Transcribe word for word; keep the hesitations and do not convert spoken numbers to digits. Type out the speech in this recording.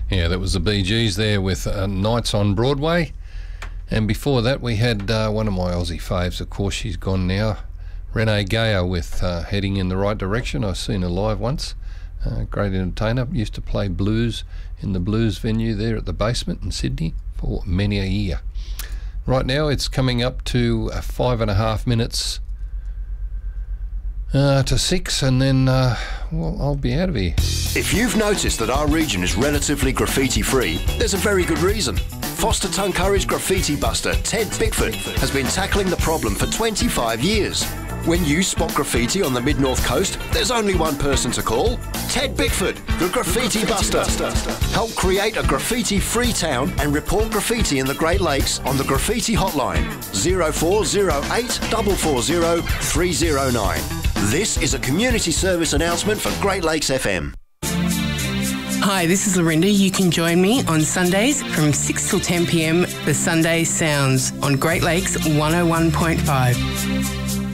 Yeah, that was the Bee Gees there with uh, Nights on Broadway. And before that, we had uh, one of my Aussie faves. Of course, she's gone now. Renee Gayer with uh, Heading in the Right Direction. I've seen her live once. Uh, great entertainer. Used to play blues in the blues venue there at the Basement in Sydney for many a year. Right now, it's coming up to uh, five and a half minutes uh, to six, and then uh, well, I'll be out of here. If you've noticed that our region is relatively graffiti-free, there's a very good reason. Foster Tuncurry's graffiti buster, Ted Bickford, has been tackling the problem for twenty-five years. When you spot graffiti on the Mid-North Coast, there's only one person to call. Ted Bickford, the Graffiti, the graffiti buster. buster. Help create a graffiti-free town and report graffiti in the Great Lakes on the Graffiti Hotline, zero four zero eight, four four zero, three zero nine. This is a community service announcement for Great Lakes F M. Hi, this is Lorinda. You can join me on Sundays from six till ten p m, the Sunday Sounds on Great Lakes one oh one point five.